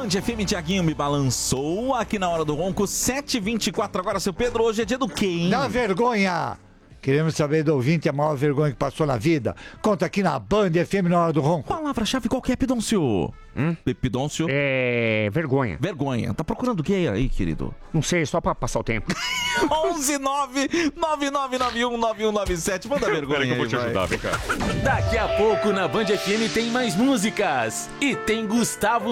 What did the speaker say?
Band FM, Thiaguinho me balançou aqui na Hora do Ronco, 7h24 agora, seu Pedro. Hoje é dia do quê, hein? Da vergonha! Queremos saber do ouvinte a maior vergonha que passou na vida. Conta aqui na Band FM na Hora do Ronco. Palavra-chave qual que é, Pidôncio? Pidôncio? Vergonha. Vergonha. Tá procurando o que aí, querido? Não sei, só pra passar o tempo. 11999919197. Manda vergonha. Peraí que eu vou aí, te ajudar, vem cá. Daqui a pouco na Band FM tem mais músicas. E tem Gustavo